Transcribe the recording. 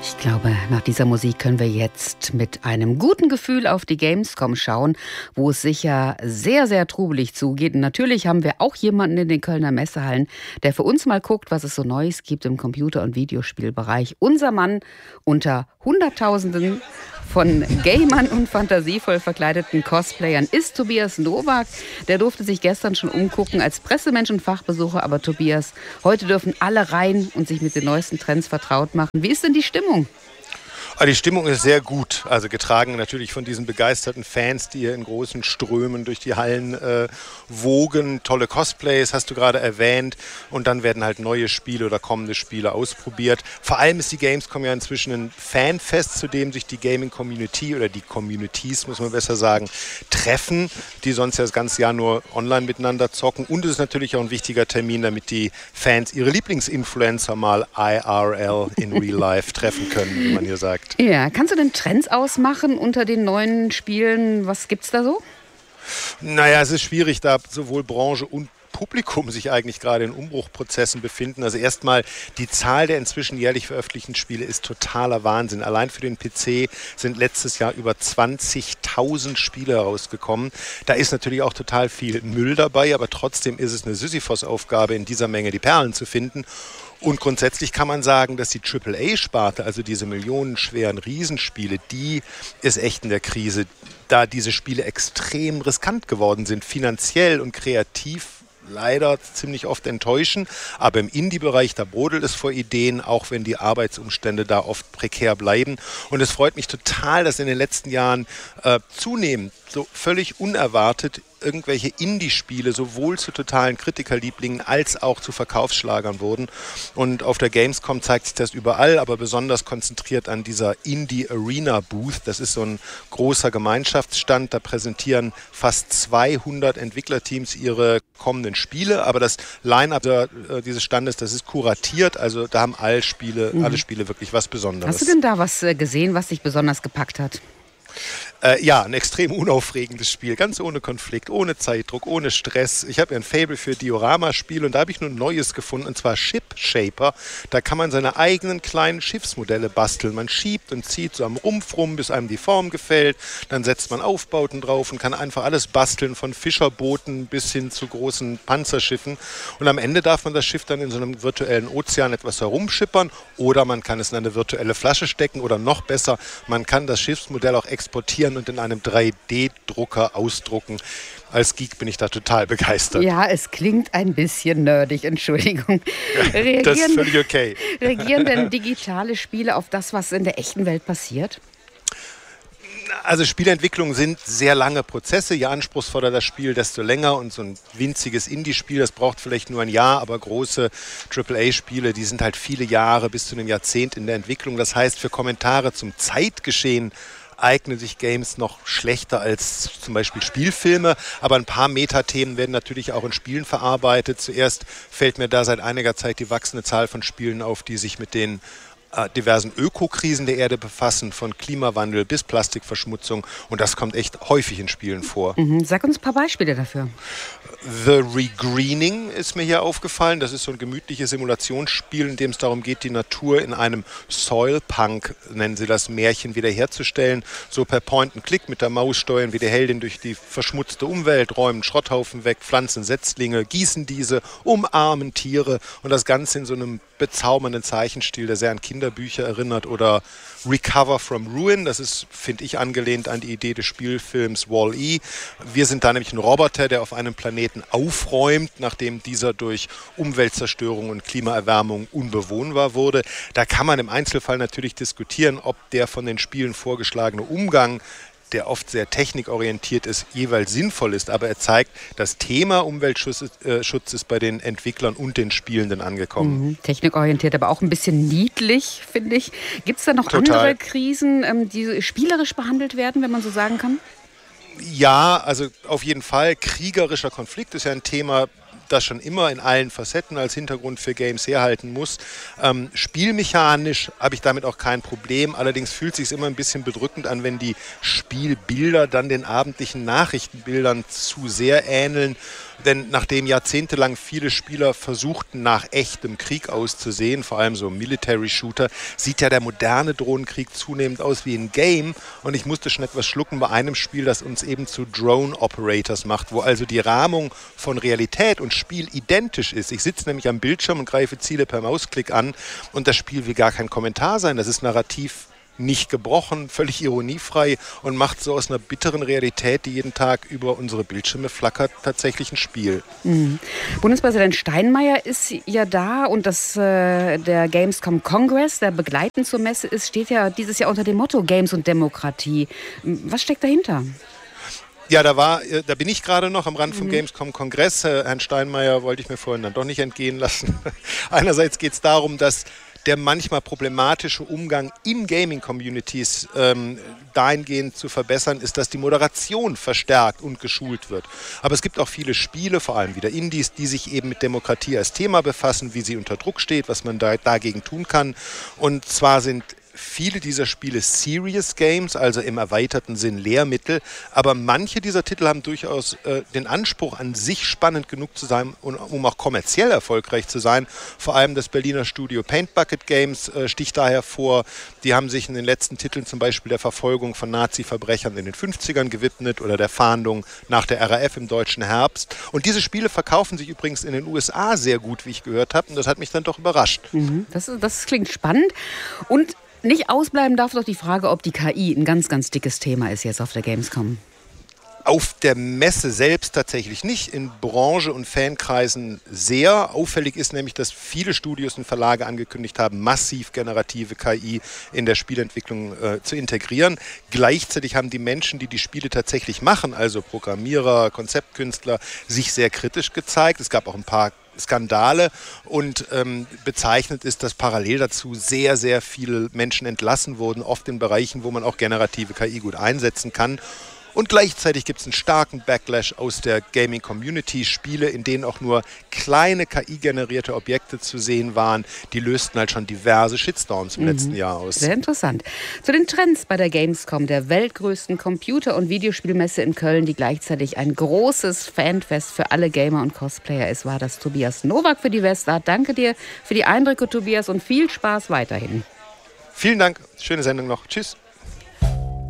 Ich glaube, nach dieser Musik können wir jetzt mit einem guten Gefühl auf die Gamescom schauen, wo es sicher sehr, sehr trubelig zugeht. Und natürlich haben wir auch jemanden in den Kölner Messehallen, der für uns mal guckt, was es so Neues gibt im Computer- und Videospielbereich. Unser Mann unter Hunderttausenden von Gamern und fantasievoll verkleideten Cosplayern ist Tobias Nowak. Der durfte sich gestern schon umgucken als Pressemensch und Fachbesucher. Aber Tobias, heute dürfen alle rein und sich mit den neuesten Trends vertraut machen. Wie ist denn die Stimmung? Die Stimmung ist sehr gut, also getragen natürlich von diesen begeisterten Fans, die hier in großen Strömen durch die Hallen wogen. Tolle Cosplays hast du gerade erwähnt und dann werden halt neue Spiele oder kommende Spiele ausprobiert. Vor allem ist die Gamescom ja inzwischen ein Fanfest, zu dem sich die Gaming-Community oder die Communities, muss man besser sagen, treffen, die sonst ja das ganze Jahr nur online miteinander zocken. Und es ist natürlich auch ein wichtiger Termin, damit die Fans ihre Lieblingsinfluencer mal IRL in Real Life treffen können, wie man hier sagt. Ja, kannst du denn Trends ausmachen unter den neuen Spielen? Was gibt's da so? Naja, es ist schwierig, da sowohl Branche und Publikum sich eigentlich gerade in Umbruchprozessen befinden. Also erstmal, die Zahl der inzwischen jährlich veröffentlichten Spiele ist totaler Wahnsinn. Allein für den PC sind letztes Jahr über 20.000 Spiele herausgekommen. Da ist natürlich auch total viel Müll dabei, aber trotzdem ist es eine Sisyphos-Aufgabe, in dieser Menge die Perlen zu finden. Und grundsätzlich kann man sagen, dass die AAA-Sparte, also diese millionenschweren Riesenspiele, die ist echt in der Krise, da diese Spiele extrem riskant geworden sind, finanziell und kreativ. Leider ziemlich oft enttäuschen, aber im Indie-Bereich, da brodelt es vor Ideen, auch wenn die Arbeitsumstände da oft prekär bleiben. Und es freut mich total, dass in den letzten Jahren zunehmend so völlig unerwartet irgendwelche Indie-Spiele sowohl zu totalen Kritikerlieblingen als auch zu Verkaufsschlagern wurden. Und auf der Gamescom zeigt sich das überall, aber besonders konzentriert an dieser Indie-Arena-Booth. Das ist so ein großer Gemeinschaftsstand. Da präsentieren fast 200 Entwicklerteams ihre kommenden Spiele. Aber das Line-Up dieses Standes, das ist kuratiert. Also da haben alle Spiele wirklich was Besonderes. Hast du denn da was gesehen, was dich besonders gepackt hat? Ja, ein extrem unaufregendes Spiel, ganz ohne Konflikt, ohne Zeitdruck, ohne Stress. Ich habe ja ein Faible für Diorama-Spiele und da habe ich nur ein neues gefunden, und zwar Ship Shaper. Da kann man seine eigenen kleinen Schiffsmodelle basteln. Man schiebt und zieht so am Rumpf rum, bis einem die Form gefällt. Dann setzt man Aufbauten drauf und kann einfach alles basteln, von Fischerbooten bis hin zu großen Panzerschiffen. Und am Ende darf man das Schiff dann in so einem virtuellen Ozean etwas herumschippern oder man kann es in eine virtuelle Flasche stecken oder noch besser, man kann das Schiffsmodell auch exportieren und in einem 3D-Drucker ausdrucken. Als Geek bin ich da total begeistert. Ja, es klingt ein bisschen nerdig, Entschuldigung. Das ist völlig okay. Reagieren denn digitale Spiele auf das, was in der echten Welt passiert? Also Spieleentwicklungen sind sehr lange Prozesse. Je anspruchsvoller das Spiel, desto länger. Und so ein winziges Indie-Spiel, das braucht vielleicht nur ein Jahr, aber große AAA-Spiele, die sind halt viele Jahre bis zu einem Jahrzehnt in der Entwicklung. Das heißt, für Kommentare zum Zeitgeschehen eignen sich Games noch schlechter als zum Beispiel Spielfilme, aber ein paar Metathemen werden natürlich auch in Spielen verarbeitet. Zuerst fällt mir da seit einiger Zeit die wachsende Zahl von Spielen auf, die sich mit den diversen Ökokrisen der Erde befassen, von Klimawandel bis Plastikverschmutzung, und das kommt echt häufig in Spielen vor. Sag uns ein paar Beispiele dafür. The Regreening ist mir hier aufgefallen. Das ist so ein gemütliches Simulationsspiel, in dem es darum geht, die Natur in einem Soilpunk, nennen sie das, Märchen wiederherzustellen. So per Point-and-Click mit der Maus steuern wir die Heldin durch die verschmutzte Umwelt, räumen Schrotthaufen weg, pflanzen Setzlinge, gießen diese, umarmen Tiere, und das Ganze in so einem bezaubernden Zeichenstil, der sehr an Kinderbücher erinnert. Oder Recover from Ruin, das ist, finde ich, angelehnt an die Idee des Spielfilms Wall-E. Wir sind da nämlich ein Roboter, der auf einem Planeten aufräumt, nachdem dieser durch Umweltzerstörung und Klimaerwärmung unbewohnbar wurde. Da kann man im Einzelfall natürlich diskutieren, ob der von den Spielen vorgeschlagene Umgang, der oft sehr technikorientiert ist, jeweils sinnvoll ist. Aber er zeigt, das Thema Umweltschutz ist bei den Entwicklern und den Spielenden angekommen. Technikorientiert, aber auch ein bisschen niedlich, finde ich. Gibt es da noch andere Krisen, die spielerisch behandelt werden, wenn man so sagen kann? Ja, also auf jeden Fall. Kriegerischer Konflikt ist ja ein Thema, das schon immer in allen Facetten als Hintergrund für Games herhalten muss. Spielmechanisch habe ich damit auch kein Problem. Allerdings fühlt es sich immer ein bisschen bedrückend an, wenn die Spielbilder dann den abendlichen Nachrichtenbildern zu sehr ähneln. Denn nachdem jahrzehntelang viele Spieler versuchten, nach echtem Krieg auszusehen, vor allem so Military-Shooter, sieht ja der moderne Drohnenkrieg zunehmend aus wie ein Game. Und ich musste schon etwas schlucken bei einem Spiel, das uns eben zu Drone-Operators macht, wo also die Rahmung von Realität und Spiel identisch ist. Ich sitze nämlich am Bildschirm und greife Ziele per Mausklick an und das Spiel will gar kein Kommentar sein. Das ist narrativ nicht gebrochen, völlig ironiefrei und macht so aus einer bitteren Realität, die jeden Tag über unsere Bildschirme flackert, tatsächlich ein Spiel. Mhm. Bundespräsident Steinmeier ist ja da und der Gamescom Congress, der begleitend zur Messe ist, steht ja dieses Jahr unter dem Motto Games und Demokratie. Was steckt dahinter? Ja, da bin ich gerade noch am Rand vom Gamescom-Kongress. Herrn Steinmeier wollte ich mir vorhin dann doch nicht entgehen lassen. Einerseits geht es darum, dass der manchmal problematische Umgang in Gaming-Communities dahingehend zu verbessern ist, dass die Moderation verstärkt und geschult wird. Aber es gibt auch viele Spiele, vor allem wieder Indies, die sich eben mit Demokratie als Thema befassen, wie sie unter Druck steht, was man dagegen tun kann. Und zwar sind viele dieser Spiele Serious Games, also im erweiterten Sinn Lehrmittel, aber manche dieser Titel haben durchaus den Anspruch, an sich spannend genug zu sein, um auch kommerziell erfolgreich zu sein. Vor allem das Berliner Studio Paint Bucket Games sticht da hervor. Die haben sich in den letzten Titeln zum Beispiel der Verfolgung von Nazi-Verbrechern in den 50ern gewidmet oder der Fahndung nach der RAF im deutschen Herbst. Und diese Spiele verkaufen sich übrigens in den USA sehr gut, wie ich gehört habe. Und das hat mich dann doch überrascht. Das klingt spannend. Und nicht ausbleiben darf doch die Frage, ob die KI ein ganz, ganz dickes Thema ist jetzt auf der Gamescom. Auf der Messe selbst tatsächlich nicht, in Branche- und Fankreisen sehr. Auffällig ist nämlich, dass viele Studios und Verlage angekündigt haben, massiv generative KI in der Spielentwicklung zu integrieren. Gleichzeitig haben die Menschen, die die Spiele tatsächlich machen, also Programmierer, Konzeptkünstler, sich sehr kritisch gezeigt. Es gab auch ein paar Skandale und bezeichnet ist, dass parallel dazu sehr, sehr viele Menschen entlassen wurden, oft in Bereichen, wo man auch generative KI gut einsetzen kann. Und gleichzeitig gibt es einen starken Backlash aus der Gaming-Community. Spiele, in denen auch nur kleine KI-generierte Objekte zu sehen waren, die lösten halt schon diverse Shitstorms im letzten Jahr aus. Sehr interessant. Zu den Trends bei der Gamescom, der weltgrößten Computer- und Videospielmesse in Köln, die gleichzeitig ein großes Fanfest für alle Gamer und Cosplayer ist, war das Tobias Nowak für die Westart. Danke dir für die Eindrücke, Tobias, und viel Spaß weiterhin. Vielen Dank. Schöne Sendung noch. Tschüss.